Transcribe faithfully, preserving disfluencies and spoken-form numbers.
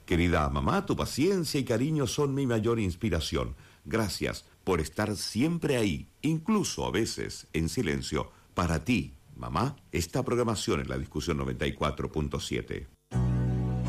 Querida mamá, tu paciencia y cariño son mi mayor inspiración. Gracias por estar siempre ahí, incluso a veces en silencio. Para ti, mamá, esta programación es la discusión noventa y cuatro punto siete.